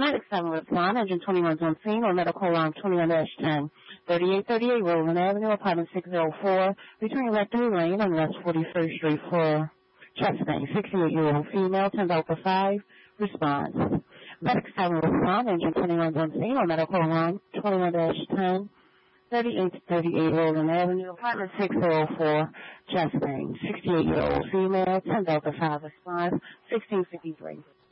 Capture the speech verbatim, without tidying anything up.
Medic seven respond, engine twenty-one's on scene, or medical alarm twenty-one dash ten. thirty-eight thirty-eight Roland Avenue, apartment six oh four, between Rectory Lane and West forty-first Street for Chesapeake. sixty-eight-year-old female, ten Delta five, response. Medic seven respond, engine twenty-one's on scene, or medical alarm twenty-one dash ten. thirty-eight thirty-eight Roland Avenue, apartment six oh four, Chesapeake. sixty-eight-year-old female, ten Delta five, response, sixteen fifty-three.